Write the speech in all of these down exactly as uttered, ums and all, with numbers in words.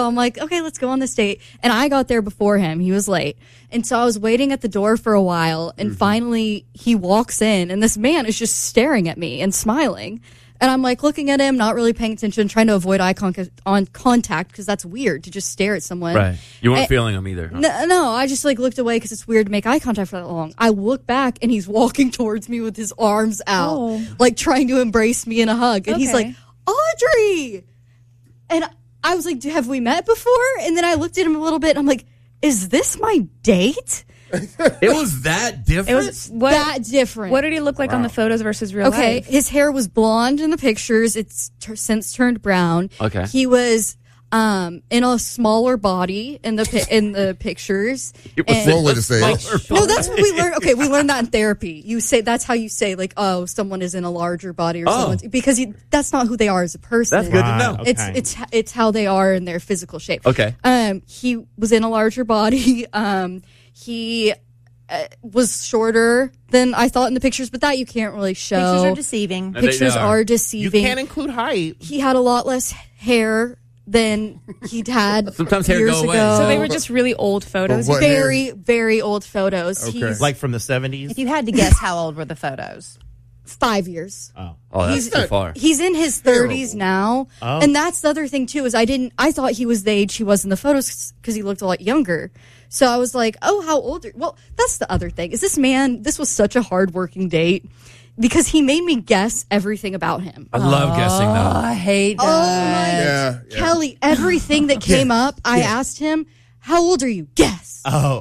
So I'm like, okay, let's go on this date. And I got there before him. He was late. And so I was waiting at the door for a while. And mm-hmm. finally he walks in and this man is just staring at me and smiling. And I'm like looking at him, not really paying attention, trying to avoid eye con- on contact because that's weird to just stare at someone. Right. You weren't and, feeling him either. Huh? No, no, I just like looked away because it's weird to make eye contact for that long. I look back and he's walking towards me with his arms out, oh. like trying to embrace me in a hug. And okay. he's like, Audrey! And I was like, have we met before? And then I looked at him a little bit and I'm like, is this my date? It was that different? It was what, that different. What did he look like wow. on the photos versus real okay, life? Okay, his hair was blonde in the pictures. It's ter- since turned brown. Okay. He was um, in a smaller body in the pi- in the pictures. It was one way to say it. No, that's what we learned. Okay, we learned that in therapy. You say that's how you say like, oh, someone is in a larger body or oh. someone's because he, that's not who they are as a person. That's good to know. Okay. It's it's it's how they are in their physical shape. Okay. Um, he was in a larger body. Um, he. Uh, was shorter than I thought in the pictures, but that you can't really show. Pictures are deceiving. No, pictures are. are deceiving. You can't include height. He had a lot less hair than he'd had Sometimes hair years go away. ago. So they were just really old photos? Very, hair? very old photos. Okay. He's, like from the seventies? If you had to guess, how old were the photos? Five years. Oh, oh that's he's, too far. He's in his thirties now. Oh. And that's the other thing, too, is I didn't, I thought he was the age he was in the photos because he looked a lot younger. So I was like, oh, how old are you? Well, that's the other thing. Is this man, this was such a hard-working date because he made me guess everything about him. I love oh, guessing, though. I hate that. Oh, my yeah, yeah. Kelly, everything that came yeah. up, I yeah. asked him, how old are you? Guess. Oh.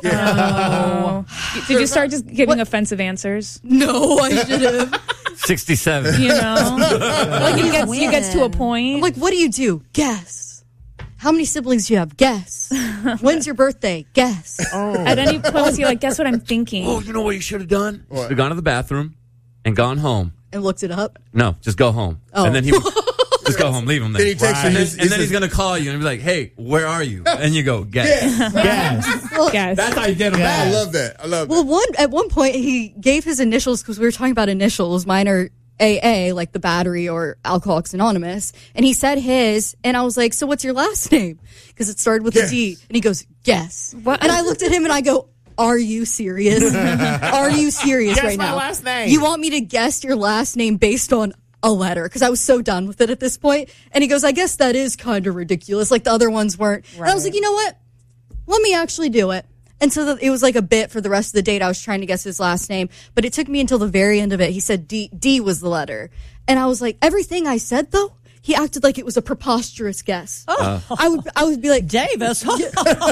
Yeah. oh. Did you start just giving what? offensive answers? No, I should have. sixty-seven. You know? Like you get, you get to a point. I'm like, what do you do? Guess. How many siblings do you have? Guess. When's your birthday? Guess. Oh. At any point was he like, guess what I'm thinking? Oh, you know what you should have done? What? You've gone to the bathroom and gone home. And looked it up? No, just go home. Oh. And then he just go home, leave him there. Then he takes right. and, his, then, and then he's going to call you and be like, hey, where are you? And you go, guess. Guess. Well, guess. That's how you get him yeah. back. I love that. I love well, that. Well, one at one point, he gave his initials because we were talking about initials. Mine are A A, like the battery or Alcoholics Anonymous. And he said his, and I was like, so what's your last name? Because it started with Guess. a D. And he goes, guess. What? And I looked at him and I go, are you serious? Are you serious Guess right my now? last name. You want me to guess your last name based on a letter? Because I was so done with it at this point. And he goes, I guess that is kind of ridiculous. Like the other ones weren't. Right. And I was like, you know what? Let me actually do it. And so the, it was like a bit for the rest of the date. I was trying to guess his last name, but it took me until the very end of it. He said D, D was the letter. And I was like, everything I said, though, he acted like it was a preposterous guess. Oh. I would I would be like, Davis. yeah,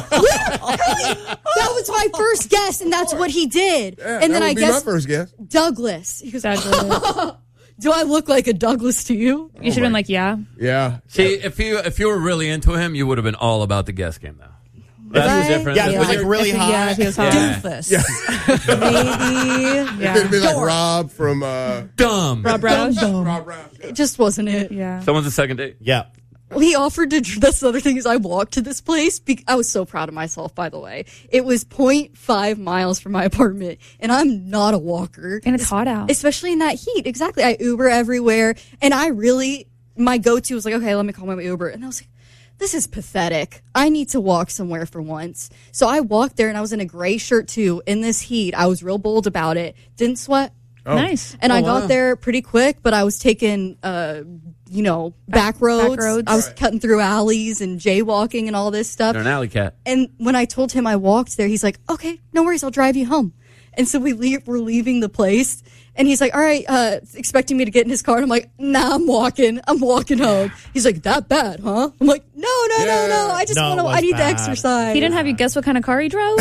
that was my first guess, and that's what he did. Yeah, and that then would I be guess my first guess. Douglas. He goes, Douglas. do I look like a Douglas to you? You should have been like, yeah. Yeah. See, if you if you were really into him, you would have been all about the guess game, though. That's Right? the difference. Yeah, it When was like you're- really hot. Yeah, he was hot. Yeah. Doofus. Yeah. Maybe. Yeah. It'd be like Rob from uh, dumb. Rob Roush. Rob Rouse. It just wasn't it. Yeah. Someone's a second date. Yeah. Well, he offered to, that's the other thing is I walked to this place. Be, I was so proud of myself, by the way. It was zero point five miles from my apartment, and I'm not a walker. And it's hot out. Especially in that heat. Exactly. I Uber everywhere, and I really, my go-to was like, okay, let me call my Uber. And I was like, this is pathetic. I need to walk somewhere for once. So I walked there, and I was in a gray shirt, too, in this heat. I was real bold about it. Didn't sweat. Oh. Nice. And Oh, I got wow. there pretty quick, but I was taking, uh, you know, back, Back- roads. back roads. I was Right. cutting through alleys and jaywalking and all this stuff. You're an alley cat. And when I told him I walked there, he's like, okay, no worries, I'll drive you home. And so we leave, we're leaving the place, and he's like, all right, uh, expecting me to get in his car. And I'm like, nah, I'm walking. I'm walking home. He's like, that bad, huh? I'm like, no, no, Yeah. no, no. I just No, want it to, was I need bad. to exercise. He didn't have you guess what kind of car he drove?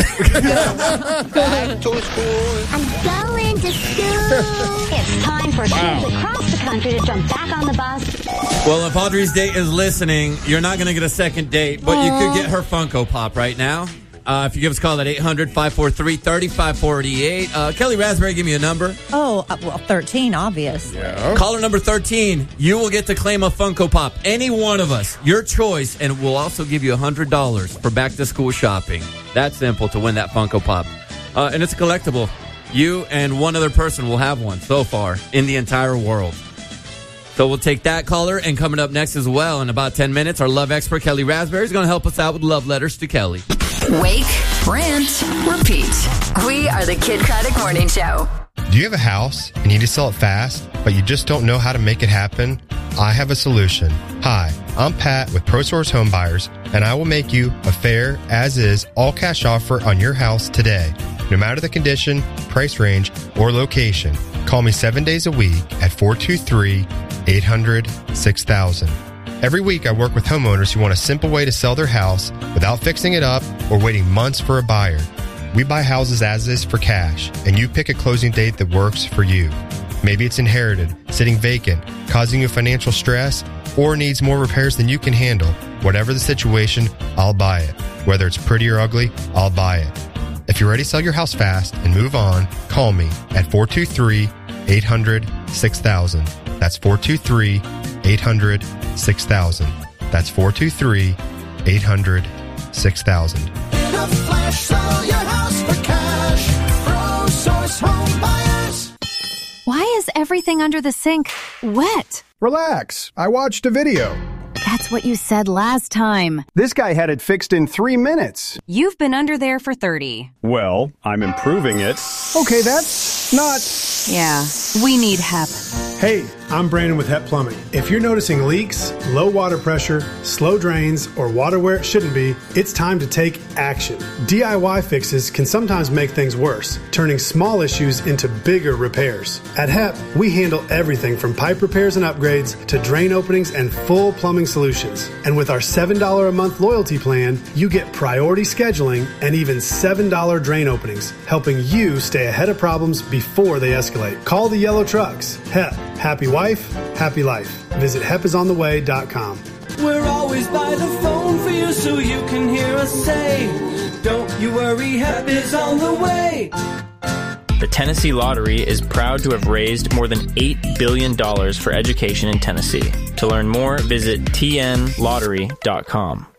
I'm going to school. It's time for kids across the country to jump back on the bus. Well, if Audrey's date is listening, you're not going to get a second date, but you could get her Funko Pop right now. Uh, if you give us a call at eight hundred, five four three, three five four eight. Uh, Kelly Raspberry, give me a number. Oh, uh, well, thirteen, obvious. Yeah. Caller number thirteen, you will get to claim a Funko Pop. Any one of us, your choice, and we'll also give you one hundred dollars for back-to-school shopping. That simple to win that Funko Pop. Uh, and it's a collectible. You and one other person will have one so far in the entire world. So we'll take that caller, and coming up next as well in about ten minutes, our love expert, Kelly Raspberry, is going to help us out with love letters to Kelly. Wake, rant, repeat. We are the Kid Craddock Morning Show. Do you have a house and you need to sell it fast, but you just don't know how to make it happen? I have a solution. Hi, I'm Pat with ProSource Home Buyers, and I will make you a fair, as-is, all-cash offer on your house today. No matter the condition, price range, or location, call me seven days a week at four two three, eight hundred, six thousand. Every week I work with homeowners who want a simple way to sell their house without fixing it up or waiting months for a buyer. We buy houses as is for cash, and you pick a closing date that works for you. Maybe it's inherited, sitting vacant, causing you financial stress, or needs more repairs than you can handle. Whatever the situation, I'll buy it. Whether it's pretty or ugly, I'll buy it. If you're ready to sell your house fast and move on, call me at four two three, eight hundred, six thousand. That's four two three, eight hundred, six thousand. That's four two three, eight hundred, six thousand. In a flash, sell your house for cash. ProSource Home Buyers. Why is everything under the sink wet? Relax. I watched a video. That's what you said last time. This guy had it fixed in three minutes. You've been under there for thirty. Well, I'm improving it. Okay, that's not... Yeah, we need H E P. Hey, I'm Brandon with H E P Plumbing. If you're noticing leaks, low water pressure, slow drains, or water where it shouldn't be, it's time to take action. D I Y fixes can sometimes make things worse, turning small issues into bigger repairs. At H E P, we handle everything from pipe repairs and upgrades to drain openings and full plumbing solutions. And with our seven dollars a month loyalty plan, you get priority scheduling and even seven dollars drain openings, helping you stay ahead of problems before they escalate. Call the yellow trucks. H E P. Happy wife, happy life. Visit H E P is on the way dot com. We're always by the phone for you so you can hear us say, don't you worry, H E P is on the way. The Tennessee Lottery is proud to have raised more than eight billion dollars for education in Tennessee. To learn more, visit T N lottery dot com.